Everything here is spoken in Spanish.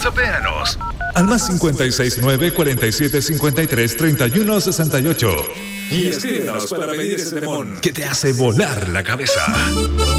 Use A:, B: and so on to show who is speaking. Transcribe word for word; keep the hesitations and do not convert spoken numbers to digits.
A: Whatsappéanos
B: al más cincuenta y seis nueve, cuarenta y siete, cincuenta y tres, treinta y uno, sesenta y ocho. Y escríbenos para pedir ese temón que te hace volar la cabeza.